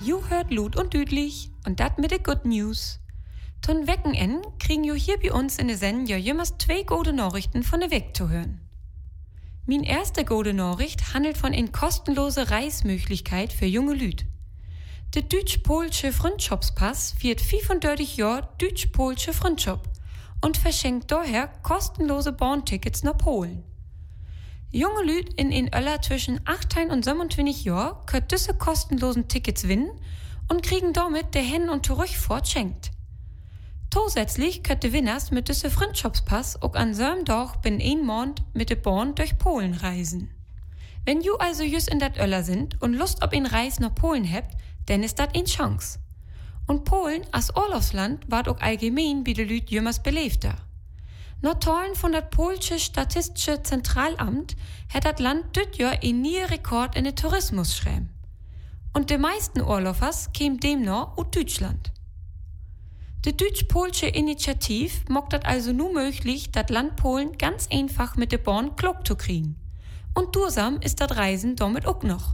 You hört Lut und Düdlich und dat mit de Good News. Ton Wecken kriegen jo hier bei uns in de Sendung ja jemals 2 gute Nachrichten von de Weg zu hören. Min erste gute Nachricht handelt von eine kostenlose Reismöglichkeit für junge Lüd. Der deutsch-polsche Freundschaftspass wird 35 Jahre deutsch-polsche Freundschaft und verschenkt daher kostenlose Bahntickets nach Polen. Junge Lüd in Öller zwischen 18 und 27 Jahren können diese kostenlosen Tickets gewinnen und kriegen damit der Hin- und Zurückfahrt schenkt. Zusätzlich können die Winners mit diesem Freundschaftspass auch an seinem Tag binnen 1 Monat mit der Bahn durch Polen reisen. Wenn you also just in dat Öller sind und Lust auf eine Reise nach Polen habt, dann ist dat eine Chance. Und Polen als Urlaubsland ward auch allgemein bei den Lüd jemals belebter. Nach Zahlen von dat polsche Statistische Zentralamt hat dat Land dit Jahr einen neuen Rekord in den Tourismus schreiben. Und die meisten Urlaubers kämen demnach aus Deutschland. Die deutsch-polsche Initiative macht das also nur möglich, das Land Polen ganz einfach mit der Bahn klug zu kriegen. Und dursam ist das Reisen damit auch noch.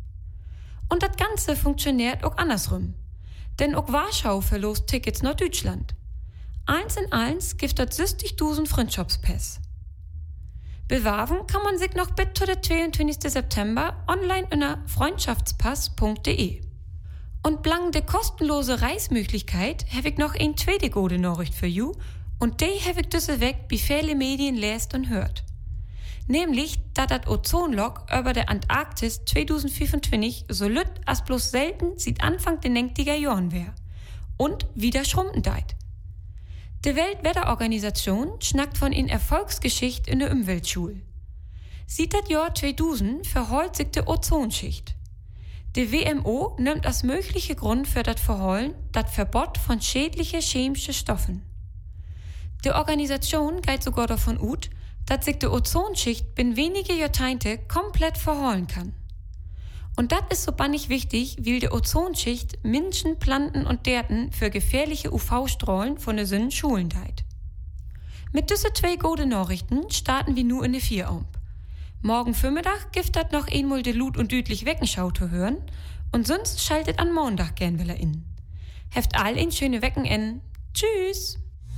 Und das Ganze funktioniert auch andersrum. Denn auch Warschau verlost Tickets nach Deutschland. 1 in 1 gibt das 60.000 Freundschaftspass. Bewerben kann man sich noch bis zu der 22. September online unter freundschaftspass.de. Und blang de kostenlose Reismöglichkeit habe ich noch eine zweite gute Nachricht für you und die habe ich diese Weg bei viele Medien lest und hört. Nämlich, dass das Ozonloch über der Antarktis 2025 so lütt als bloß selten seit Anfang der 90er Jahren wär und wieder schrumpfen deit. Die Weltwetterorganisation schnackt von in Erfolgsgeschichte in der Umweltschule. Seit das Jahr 2000 verholt sich die Ozonschicht. Die WMO nimmt als mögliche Grund für das Verholen das Verbot von schädlichen chemischen Stoffen. Die Organisation geht sogar davon aus, dass sich die Ozonschicht binnen wenige Jahrzehnte komplett verholen kann. Und das ist so bannig wichtig, weil die Ozonschicht Menschen, Planten und Tierten für gefährliche UV-Strahlen von den Sünden schulen deit. Mit diesen 2 guten Nachrichten starten wir nur in die 4 Amp. Morgen Vormittag gibt das noch einmal de Lut und Düdlich Weckenschau zu hören und sonst schaltet an Montag gern wieder in. Heft all ein schöne Wecken. Tschüss!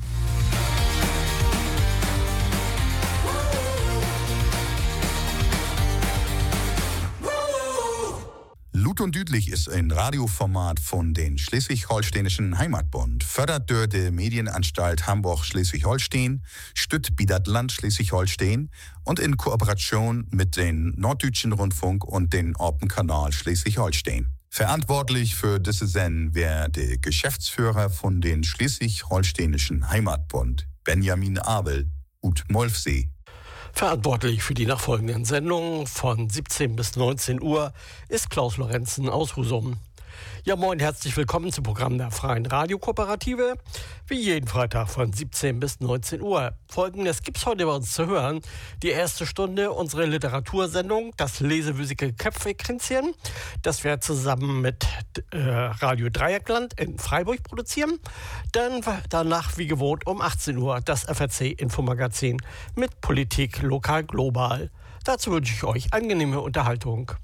Lut und Düdlich ist ein Radioformat von den Schleswig-Holsteinischen Heimatbund, fördert durch die Medienanstalt Hamburg-Schleswig-Holstein, stützt Bidat Land Schleswig-Holstein und in Kooperation mit den Norddeutschen Rundfunk und den Orpen-Kanal Schleswig-Holstein. Verantwortlich für diese Sendung wäre der Geschäftsführer von den Schleswig-Holsteinischen Heimatbund, Benjamin Abel, ut Molfsee. Verantwortlich für die nachfolgenden Sendungen von 17 bis 19 Uhr ist Klaus Lorenzen aus Husum. Ja, moin, herzlich willkommen zum Programm der Freien Radiokooperative, wie jeden Freitag von 17 bis 19 Uhr. Folgendes gibt's heute bei uns zu hören. Die erste Stunde, unsere Literatursendung, das Lesewüsige Köpfekränzchen, das wir zusammen mit Radio Dreieckland in Freiburg produzieren. Dann danach, wie gewohnt, um 18 Uhr das FAZ-Infomagazin mit Politik lokal global. Dazu wünsche ich euch angenehme Unterhaltung.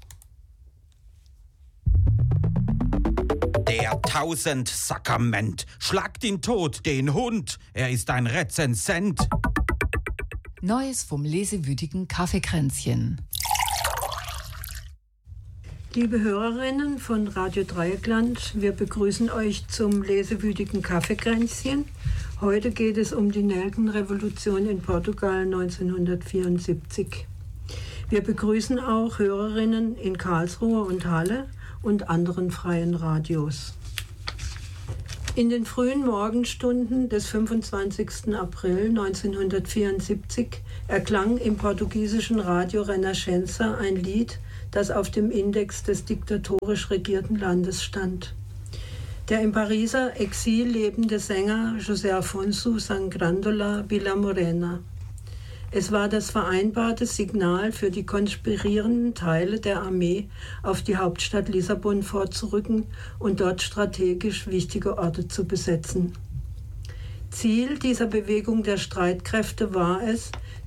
Der 1000-Sakrament schlagt ihn tot, den Hund, er ist ein Rezensent. Neues vom lesewütigen Kaffeekränzchen. Liebe Hörerinnen von Radio Dreieckland, wir begrüßen euch zum lesewütigen Kaffeekränzchen. Heute geht es um die Nelkenrevolution in Portugal 1974. Wir begrüßen auch Hörerinnen in Karlsruhe und Halle und anderen freien Radios. In den frühen Morgenstunden des 25. April 1974 erklang im portugiesischen Radio Renascença ein Lied, das auf dem Index des diktatorisch regierten Landes stand. Der im Pariser Exil lebende Sänger José Afonso sang Grandola Vila Morena. Es war das vereinbarte Signal für die konspirierenden Teile der Armee, auf die Hauptstadt Lissabon vorzurücken und dort strategisch wichtige Orte zu besetzen. Ziel dieser Bewegung der Streitkräfte war es,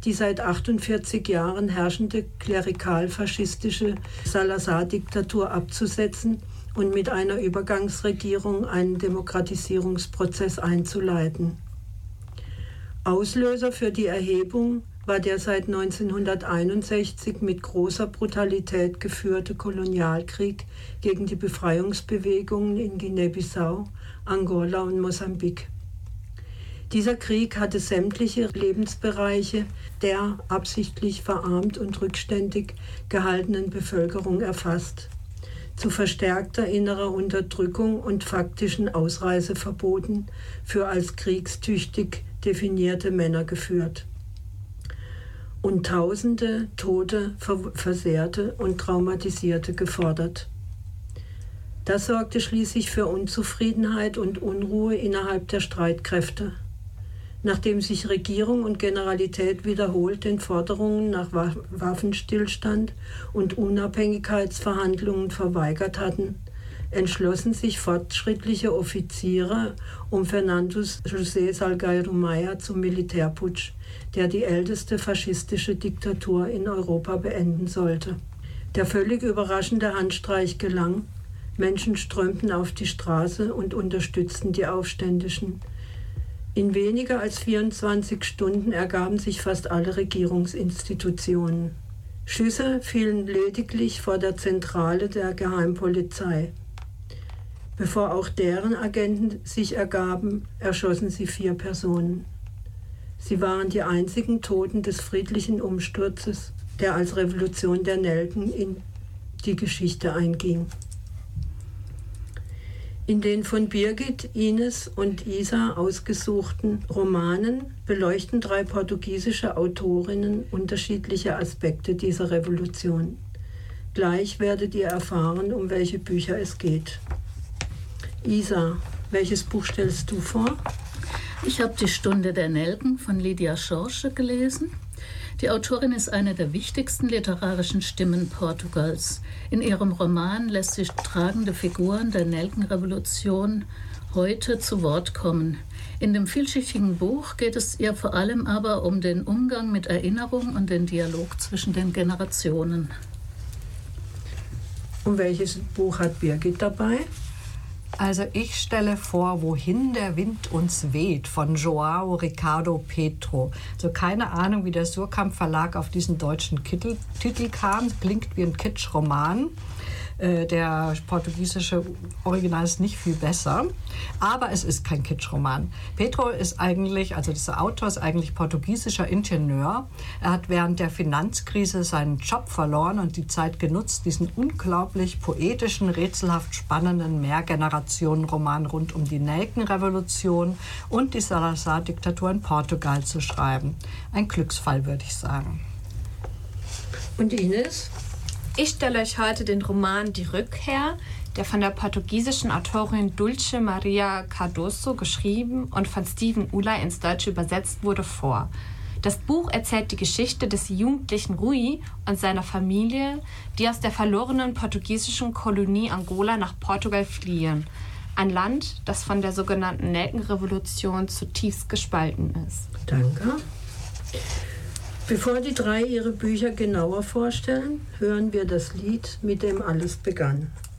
die seit 48 Jahren herrschende klerikal-faschistische Salazar-Diktatur abzusetzen und mit einer Übergangsregierung einen Demokratisierungsprozess einzuleiten. Auslöser für die Erhebung war der seit 1961 mit großer Brutalität geführte Kolonialkrieg gegen die Befreiungsbewegungen in Guinea-Bissau, Angola und Mosambik. Dieser Krieg hatte sämtliche Lebensbereiche der absichtlich verarmt und rückständig gehaltenen Bevölkerung erfasst, zu verstärkter innerer Unterdrückung und faktischen Ausreiseverboten für als kriegstüchtig definierte Männer geführt und Tausende Tote, Versehrte und Traumatisierte gefordert. Das sorgte schließlich für Unzufriedenheit und Unruhe innerhalb der Streitkräfte. Nachdem sich Regierung und Generalität wiederholt den Forderungen nach Waffenstillstand und Unabhängigkeitsverhandlungen verweigert hatten, entschlossen sich fortschrittliche Offiziere um Fernando José Salgueiro Maia zum Militärputsch, der die älteste faschistische Diktatur in Europa beenden sollte. Der völlig überraschende Handstreich gelang. Menschen strömten auf die Straße und unterstützten die Aufständischen. In weniger als 24 Stunden ergaben sich fast alle Regierungsinstitutionen. Schüsse fielen lediglich vor der Zentrale der Geheimpolizei. Bevor auch deren Agenten sich ergaben, erschossen sie 4 Personen. Sie waren die einzigen Toten des friedlichen Umsturzes, der als Revolution der Nelken in die Geschichte einging. In den von Birgit, Ines und Isa ausgesuchten Romanen beleuchten 3 portugiesische Autorinnen unterschiedliche Aspekte dieser Revolution. Gleich werdet ihr erfahren, um welche Bücher es geht. Isa, welches Buch stellst du vor? Ich habe Die Stunde der Nelken von Lydia Jorge gelesen. Die Autorin ist eine der wichtigsten literarischen Stimmen Portugals. In ihrem Roman lässt sie tragende Figuren der Nelkenrevolution heute zu Wort kommen. In dem vielschichtigen Buch geht es ihr vor allem aber um den Umgang mit Erinnerung und den Dialog zwischen den Generationen. Und welches Buch hat Birgit dabei? Also ich stelle vor, Wohin der Wind uns weht von João Ricardo Petro. So keine Ahnung, wie der Surkamp Verlag auf diesen deutschen Titel kam. Klingt wie ein Kitsch-Roman. Der portugiesische Original ist nicht viel besser, aber es ist kein Kitschroman. Petro ist eigentlich, also dieser Autor ist eigentlich portugiesischer Ingenieur. Er hat während der Finanzkrise seinen Job verloren und die Zeit genutzt, diesen unglaublich poetischen, rätselhaft spannenden Mehrgenerationen-Roman rund um die Nelkenrevolution und die Salazar-Diktatur in Portugal zu schreiben. Ein Glücksfall, würde ich sagen. Und Ines? Ich stelle euch heute den Roman Die Rückkehr, der von der portugiesischen Autorin Dulce Maria Cardoso geschrieben und von Stephen Ulley ins Deutsche übersetzt wurde, vor. Das Buch erzählt die Geschichte des jugendlichen Rui und seiner Familie, die aus der verlorenen portugiesischen Kolonie Angola nach Portugal fliehen. Ein Land, das von der sogenannten Nelkenrevolution zutiefst gespalten ist. Danke. Bevor die 3 ihre Bücher genauer vorstellen, hören wir das Lied, mit dem alles begann.